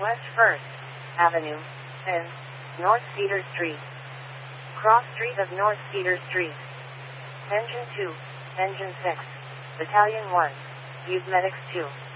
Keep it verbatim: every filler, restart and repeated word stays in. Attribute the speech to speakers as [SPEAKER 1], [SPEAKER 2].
[SPEAKER 1] West first Avenue, then North Cedar Street. Cross Street of North Cedar Street. Engine two, Engine six, Battalion one, Use Medics two.